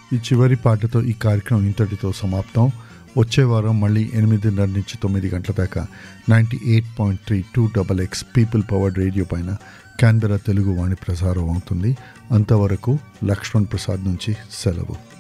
ఈ చివరి పాటతో ఈ కార్యక్రమం ఇంతటితో సమాప్తం. వచ్చే వారం మళ్ళీ 8:30 నుంచి 9 గంటల దాకా 98.3 2XX పీపుల్ పవర్డ్ రేడియో పైన క్యాన్బెరా తెలుగు వాణి ప్రసారం అవుతుంది. అంతవరకు లక్ష్మణ్ ప్రసాద్ నుంచి సెలవు.